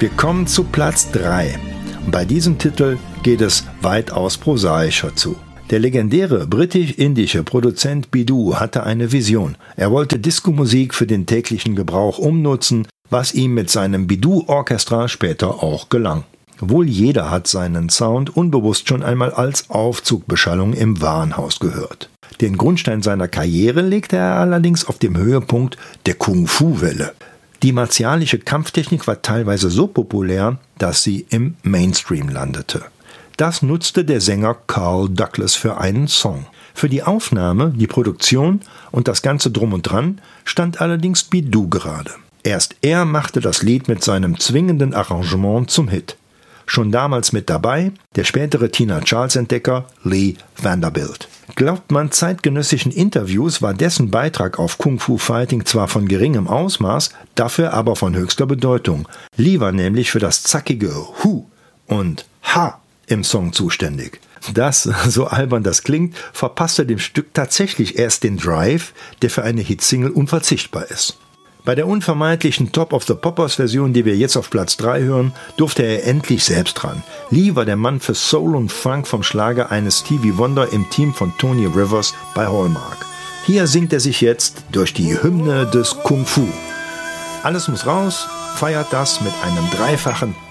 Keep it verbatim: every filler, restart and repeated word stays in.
Wir kommen zu Platz drei. Bei diesem Titel geht es weitaus prosaischer zu. Der legendäre britisch-indische Produzent Bidu hatte eine Vision. Er wollte Disco-Musik für den täglichen Gebrauch umnutzen, was ihm mit seinem Bidu-Orchestra später auch gelang. Wohl jeder hat seinen Sound unbewusst schon einmal als Aufzugbeschallung im Warenhaus gehört. Den Grundstein seiner Karriere legte er allerdings auf dem Höhepunkt der Kung-Fu-Welle. Die martialische Kampftechnik war teilweise so populär, dass sie im Mainstream landete. Das nutzte der Sänger Carl Douglas für einen Song. Für die Aufnahme, die Produktion und das Ganze drum und dran stand allerdings Bidu gerade. Erst er machte das Lied mit seinem zwingenden Arrangement zum Hit. Schon damals mit dabei der spätere Tina Charles-Entdecker Lee Vanderbilt. Glaubt man zeitgenössischen Interviews, war dessen Beitrag auf Kung-Fu-Fighting zwar von geringem Ausmaß, dafür aber von höchster Bedeutung. Lee war nämlich für das zackige Hu und Ha im Song zuständig. Das, so albern das klingt, verpasste dem Stück tatsächlich erst den Drive, der für eine Hitsingle unverzichtbar ist. Bei der unvermeidlichen Top of the Poppers-Version, die wir jetzt auf Platz drei hören, durfte er endlich selbst ran. Lee war der Mann für Soul und Funk vom Schlager eines Stevie Wonder im Team von Tony Rivers bei Hallmark. Hier singt er sich jetzt durch die Hymne des Kung Fu. Alles muss raus, feiert das mit einem dreifachen